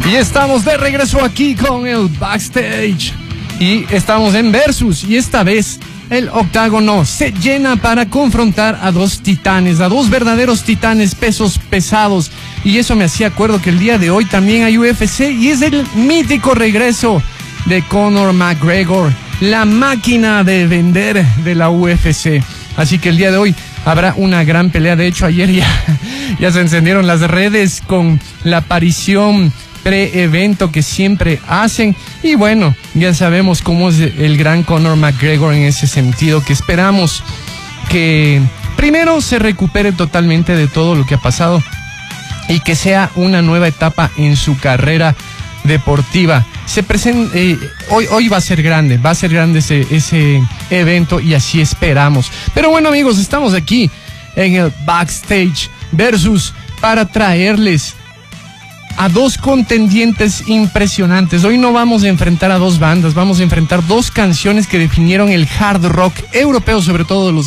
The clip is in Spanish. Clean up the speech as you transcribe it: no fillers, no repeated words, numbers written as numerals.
Y estamos de regreso aquí con el Backstage. Y estamos en Versus. Y esta vez el octágono se llena para confrontar a dos titanes, a dos verdaderos titanes, pesos pesados. Y eso me hacía acuerdo que el día de hoy también hay UFC. Y es el mítico regreso de Conor McGregor, la máquina de vender de la UFC. Así que el día de hoy habrá una gran pelea. De hecho, ayer ya se encendieron las redes con la aparición pre-evento que siempre hacen. Y bueno, ya sabemos cómo es el gran Conor McGregor en ese sentido, que esperamos que primero se recupere totalmente de todo lo que ha pasado y que sea una nueva etapa en su carrera deportiva. Hoy va a ser grande ese evento y así esperamos. Pero bueno, amigos, estamos aquí en el Backstage Versus para traerles a dos contendientes impresionantes. Hoy no vamos a enfrentar a dos bandas, vamos a enfrentar dos canciones que definieron el hard rock europeo, sobre todo de los